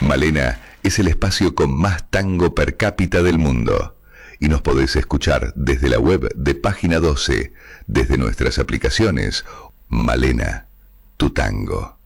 Malena es el espacio con más tango per cápita del mundo. Y nos podés escuchar desde la web de Página 12, desde nuestras aplicaciones. Malena, tu tango.